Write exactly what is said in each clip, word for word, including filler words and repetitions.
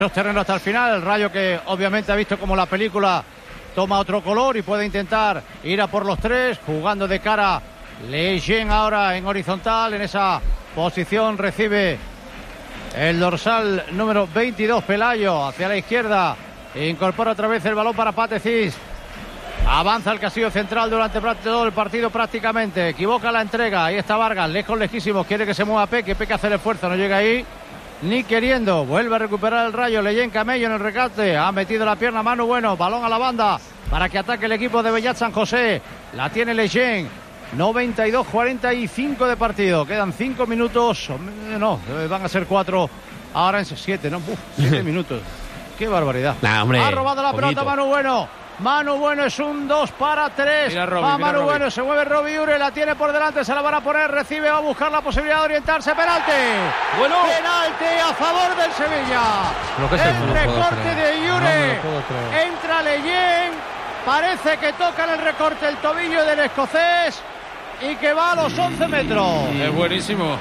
los terrenos hasta el final. El Rayo, que obviamente ha visto como la película toma otro color y puede intentar ir a por los tres, jugando de cara. Leyen ahora en horizontal, en esa posición recibe el dorsal número veintidós, Pelayo, hacia la izquierda, incorpora otra vez el balón para Patezis. Avanza el casillo central durante todo el partido prácticamente, equivoca la entrega, ahí está Vargas, lejos, lejísimos, quiere que se mueva Peque, Peque hace el esfuerzo, no llega ahí ni queriendo, vuelve a recuperar el Rayo. Leyen Camello en el recate, ha metido la pierna Manu Bueno, balón a la banda para que ataque el equipo de Bellat San José, la tiene Leyen. noventa y dos cuarenta y cinco de partido, quedan cinco minutos, no, van a ser cuatro, ahora en siete, ¿no? Uf, siete minutos, qué barbaridad. Nah, hombre, ha robado la poquito. pelota Manu Bueno. Manu Bueno es un dos para tres. Mira Robbie, va mira Manu Robbie. Bueno, se mueve Robbie Ure, la tiene por delante, se la van a poner, recibe, va a buscar la posibilidad de orientarse. Penalti. Bueno. Penalti a favor del Sevilla. Lo que es el eso, no lo puedo recorte creer. de No Ure. me lo puedo creer. Entra Leyen. Parece que toca en el recorte el tobillo del escocés y que va a los once metros. Es buenísimo.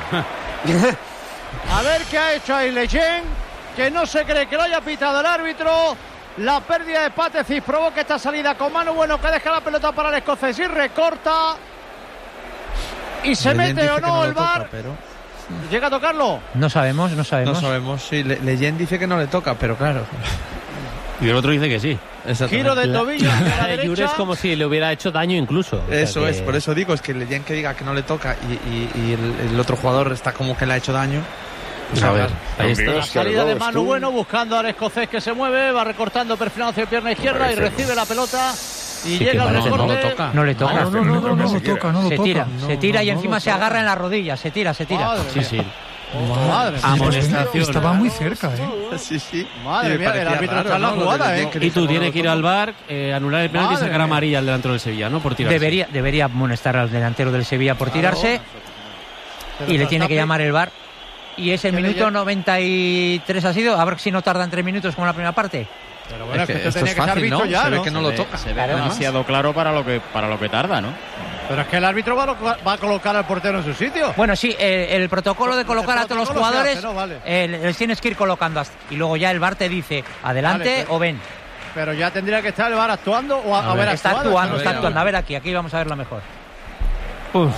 A ver qué ha hecho ahí Leyen, que no se cree que lo haya pitado el árbitro. La pérdida de Patezis provoca esta salida con Manu Bueno, que deja la pelota para el escocés y recorta. Y se Leyen mete dice o que no lo el toca, V A R. pero ¿Llega a tocarlo? No sabemos, no sabemos. no sabemos. Sí, Le- Leyen dice que no le toca, pero claro. Y el otro dice que sí. Giro de tobillo hacia la La de Jure derecha. es como si le hubiera hecho daño incluso. O sea Eso que- es, por eso digo, es que Leyen que diga que no le toca y, y- y el, el otro jugador está como que le ha hecho daño. A ver, ahí está. La salida de Manu Bueno buscando al escocés que se mueve, va recortando, perfilando hacia pierna izquierda y recibe la pelota y que llega al no, no recorte. lo toca. No le toca. No, no, no, no, no lo toca, no lo se toca. tira, No, se tira no, y no encima lo se toca. agarra en la rodilla, se tira, se tira. Madre Sí, mía. sí. Oh, madre mía. Amonestación. Estaba muy cerca, ¿eh? Sí, sí. Madre Y me mía, el parecía árbitro raro, está en la ¿no? Lo de jugada, Leyen ¿eh? que Y dice, tú no tienes lo que ir al toca. V A R, eh, anular el penalti y Madre sacar mía. amarilla al delantero del Sevilla, ¿no? Por tirarse. Debería, debería amonestar al delantero del Sevilla por Claro. tirarse Pero y le tiene que Verstappen- llamar el V A R. Y ese Que le minuto lle- noventa y tres ha sido, a ver si no tardan tres minutos como la primera parte. Pero bueno, Es es que que esto esto tenía es que estar fácil, visto ¿no? ya, Se ve ¿no? que no lo toca. Se ve Claro. demasiado claro para lo que para lo que tarda, ¿no? Pero es que el árbitro va a, lo- va a colocar al portero en su sitio. Bueno, sí, el, el protocolo de colocar El a todos los protocolo se jugadores, hace, ¿no? Vale. eh, les tienes que ir colocando hasta- y luego ya el V A R te dice adelante Vale, pero- o ven. Pero ya tendría que estar el V A R actuando o a, A haber ver, está actuado. actuando, ¿no? está actuando. A ver aquí, aquí vamos a verlo mejor. Uf,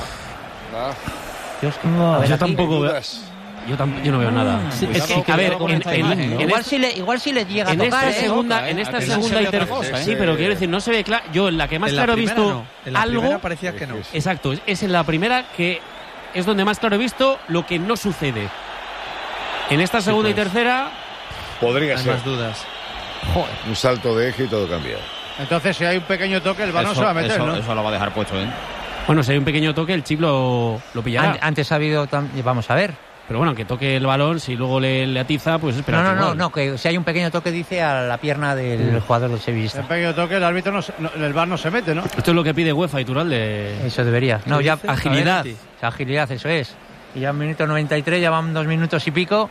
Dios, a ver yo aquí. tampoco veo. Yo, tam- yo no veo nada. Sí, Es cuidado que, a ver, con en, esta en- imagen, ¿no? en Igual este- si le, igual si le llega a en tocar, esta ¿eh? segunda, Toca, ¿eh? en esta Aquí no se segunda ve y otra tercera. cosa, ¿eh? Sí, pero quiero decir, no se ve claro. Yo en la que más En la claro he primera visto no. En la algo. primera parecía que no. Exacto, es- es en la primera que es donde más claro he visto lo que no sucede. En esta segunda y tercera, Podría Hay ser más dudas. un salto de eje y todo cambia. Entonces, si hay un pequeño toque, el V A R no Eso, se va a meter, eso- ¿no? eso lo va a dejar puesto, ¿eh? bueno, si hay un pequeño toque, el chip lo, lo pillará. An- Antes ha habido, tam- vamos a ver. Pero bueno, aunque toque el balón, si luego le, le atiza, pues espera. No, no, no, no, que si hay un pequeño toque dice a la pierna del jugador del sevillista. Un pequeño toque, el árbitro no, se- no- el V A R no se mete, ¿no? Esto es lo que pide UEFA y Turalde. Eso debería. No, ya dice? agilidad. A ver, Esa agilidad, eso es. Y ya en minuto noventa y tres, ya van dos minutos y pico.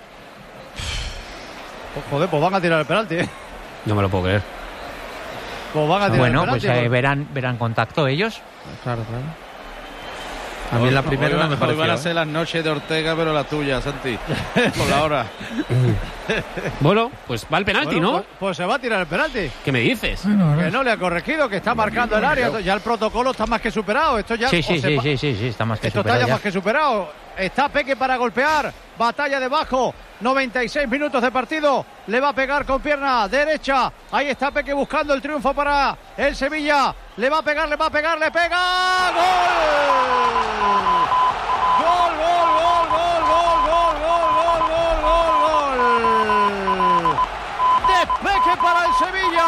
Oh, joder, pues van a tirar el penalti, ¿eh? No me lo puedo creer. Pues van a tirar Bueno, el pues penalti. eh, verán, verán contacto ellos. Claro, claro. A mí la primera no me Hoy van a pareció. ser las noches de Ortega, pero la tuya, Santi. Por la hora. Bueno, pues va el penalti, Bueno, ¿no? Pues, pues se va a tirar el penalti. ¿Qué me dices? Bueno, a Que ver. no le ha corregido, que está marcando el área. Ya el protocolo está más que superado. Esto ya Sí, o sí, se sí, pa- sí, sí, sí, está más que Esto está superado ya ya. más que superado. Está Peque para golpear. Batalla debajo. noventa y seis minutos de partido. Le va a pegar con pierna derecha. Ahí está Peque buscando el triunfo para el Sevilla. Le va a pegar, le va a pegar, le pega. ¡Gol! Gol, gol, gol, gol, gol, gol, gol, gol, gol, gol. De Peque para el Sevilla.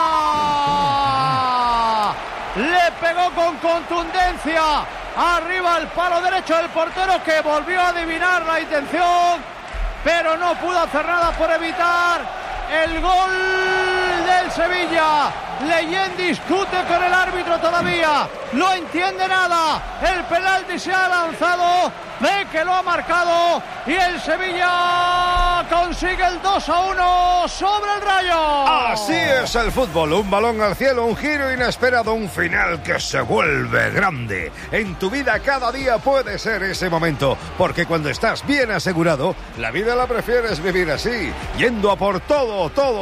Le pegó con contundencia arriba al palo derecho del portero, que volvió a adivinar la intención, pero no pudo hacer nada por evitar el gol del Sevilla. Leyen discute con el árbitro todavía, no entiende nada. El penalti se ha lanzado, ve que lo ha marcado y el Sevilla Sevilla consigue el dos a uno sobre el Rayo. Así es el fútbol, un balón al cielo, un giro inesperado, un final que se vuelve grande. En tu vida cada día puede ser ese momento, porque cuando estás bien asegurado, la vida la prefieres vivir así, yendo a por todo, todo.